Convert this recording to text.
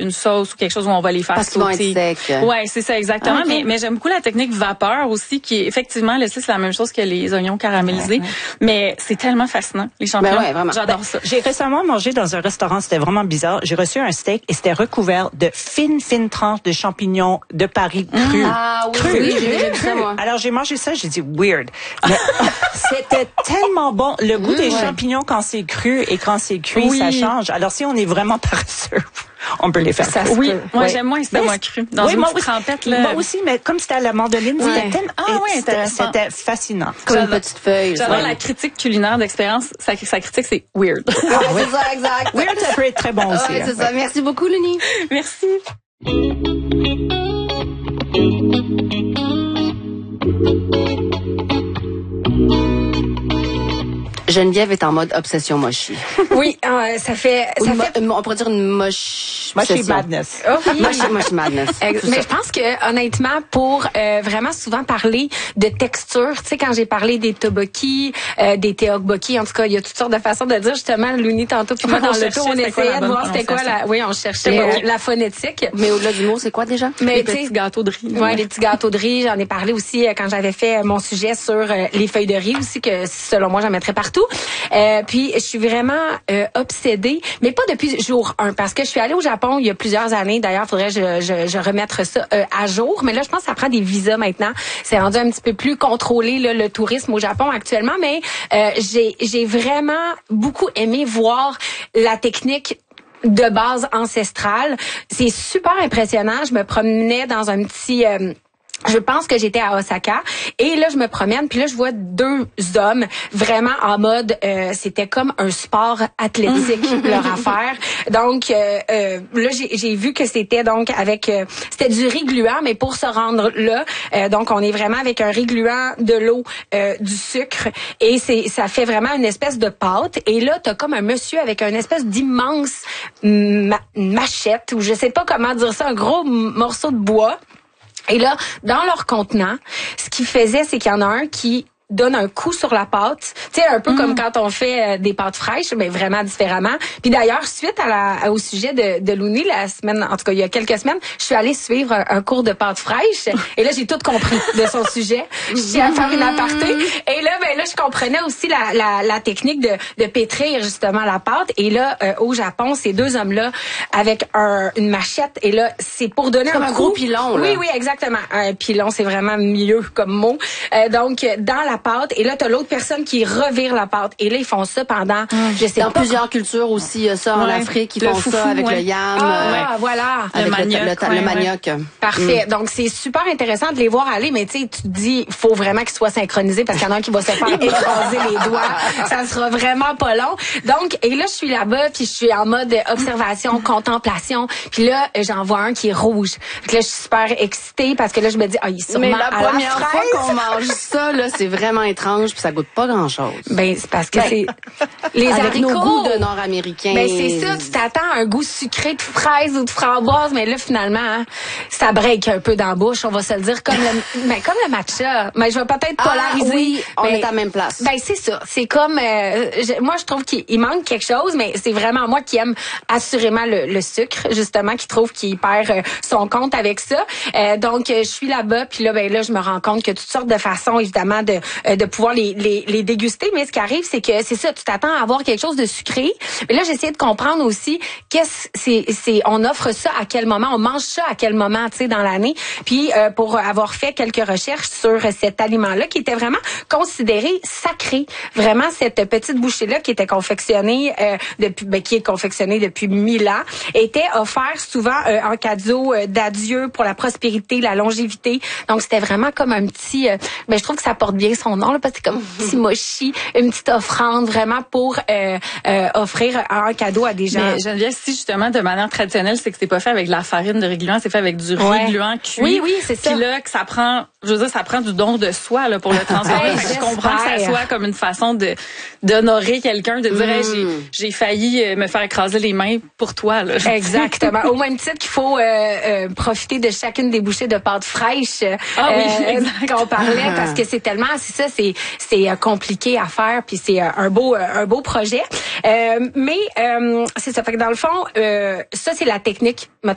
une sauce ou quelque chose où on va les faire parce qu'ils vont être secs. Ouais, c'est ça exactement. Okay. Mais j'aime beaucoup la technique vapeur aussi, qui est effectivement là, c'est la même chose que les oignons caramélisés. Mais c'est tellement fascinant, les champignons. Ben ouais, vraiment. J'adore ça. J'ai récemment mangé dans un restaurant, c'était vraiment bizarre. J'ai reçu un steak et c'était recouvert de fines tranches de champignons de Paris crus. Ah oui, crus. oui, j'ai déjà vu ça, moi. Alors j'ai mangé ça, j'ai dit weird. Mais c'était tellement bon. Le goût des champignons quand c'est cru et quand c'est cuit, ça change. Alors si on est vraiment paresseux, on peut les faire. Ça oui, moi j'aime moins c'était moins cru. Dans une petite trempette là. Moi aussi, mais comme c'était à la mandoline, c'était fascinant. Comme une petite feuille. J'adore la critique culinaire d'expérience. Sa critique, c'est weird. Ah, c'est ça, exact. Weird, ça peut être très bon aussi. Ouais, c'est ça. Merci beaucoup, Luni. Merci. Geneviève est en mode obsession mochi. Oui, ça fait... on pourrait dire une mochi madness. Oh, oui. Mochi madness. Mais je pense que honnêtement, pour vraiment souvent parler de texture, tu sais, quand j'ai parlé des tteokbokki, des tteokbokki, en tout cas, il y a toutes sortes de façons de dire. Justement, Luni, tantôt, puis moi, dans l'auto, on essayait de voir c'était quoi la... Oui, on cherchait la phonétique. Mais au-delà du mot, c'est quoi déjà? Les petits gâteaux de riz. Oui, les petits gâteaux de riz. J'en ai parlé aussi quand j'avais fait mon sujet sur les feuilles de riz aussi, que selon moi, j'en mettrais partout. Puis je suis vraiment obsédée, mais pas depuis jour 1, parce que je suis allée au Japon il y a plusieurs années. D'ailleurs, faudrait que je remettre ça à jour. Mais là, je pense que ça prend des visas maintenant. C'est rendu un petit peu plus contrôlé là, le tourisme au Japon actuellement. Mais j'ai vraiment beaucoup aimé voir la technique de base ancestrale. C'est super impressionnant. Je me promenais dans un petit... je pense que j'étais à Osaka et là je me promène puis là je vois deux hommes vraiment en mode c'était comme un sport athlétique leur affaire. Donc là j'ai vu que c'était donc avec c'était du riz gluant, mais pour se rendre là donc on est vraiment avec un riz gluant, de l'eau, du sucre et ça fait vraiment une espèce de pâte et là t'as comme un monsieur avec une espèce d'immense machette ou je sais pas comment dire ça, un gros morceau de bois. Et là, dans leur contenant, ce qu'ils faisaient, c'est qu'il y en a un qui donne un coup sur la pâte, tu sais, un peu comme quand on fait des pâtes fraîches, mais vraiment différemment. Puis d'ailleurs, suite au sujet de Luni, la semaine, en tout cas il y a quelques semaines, je suis allée suivre un cours de pâtes fraîches et là j'ai tout compris de son sujet. Je suis à faire une aparté et là je comprenais aussi la technique de pétrir justement la pâte et là au Japon, ces deux hommes-là avec une machette et là c'est pour donner comme un gros pilon là. Oui, exactement. Un pilon, c'est vraiment mieux comme mot. Donc dans la pâte et là t'as l'autre personne qui revire la pâte et là ils font ça pendant je sais dans pas plusieurs cultures aussi ça en Afrique ils font foufou, ça avec le yam voilà avec le manioc. Parfait. Donc c'est super intéressant de les voir aller, mais tu sais tu te dis il faut vraiment qu'ils soient synchronisés parce qu'il y en a un qui va se faire écraser les doigts, ça sera vraiment pas long. Donc et là je suis là-bas puis je suis en mode observation, contemplation, puis là j'en vois un qui est rouge. Donc là je suis super excitée parce que là je me dis il est sûrement mais la première fois fraise. qu'on mange ça là c'est vraiment étrange puis ça goûte pas grand-chose. Ben c'est parce que c'est les avec haricots. nos goûts de Nord-Américains. Ben c'est ça, tu t'attends à un goût sucré de fraise ou de framboise, mais là finalement hein, ça break un peu dans la bouche, on va se le dire comme le matcha. Mais je vais peut-être polariser. Oui, on est à la même place. Ben c'est ça, c'est comme moi je trouve qu'il manque quelque chose, mais c'est vraiment moi qui aime assurément le sucre justement, qui trouve qu'il perd son compte avec ça. Donc je suis là-bas puis là je me rends compte que toutes sortes de façons évidemment de pouvoir les déguster, mais ce qui arrive c'est que c'est ça, tu t'attends à avoir quelque chose de sucré. Mais là j'essaie de comprendre aussi on offre ça à quel moment, on mange ça à quel moment, tu sais, dans l'année. Puis pour avoir fait quelques recherches sur cet aliment-là qui était vraiment considéré sacré, vraiment cette petite bouchée-là qui était confectionnée qui est confectionnée depuis 1000 ans, était offert souvent en cadeau d'adieu pour la prospérité, la longévité. Donc c'était vraiment comme un petit je trouve que ça porte bien son nom là, parce que c'est comme un petit mochi, une petite offrande vraiment pour offrir un cadeau à des gens. Mais Geneviève, si justement de manière traditionnelle, c'est que c'est pas fait avec de la farine de riz gluant, c'est fait avec du riz gluant cuit. Oui, c'est ça. Puis là que ça prend, je veux dire, ça prend du don de soi là pour le transformer. Je comprends que ça soit comme une façon d'honorer quelqu'un, de dire j'ai failli me faire écraser les mains pour toi là. Exactement. Au même titre qu'il faut profiter de chacune des bouchées de pâte fraîche qu'on parlait, parce que c'est tellement c'est compliqué à faire, puis c'est un beau projet. Mais c'est ça, fait que dans le fond ça c'est la technique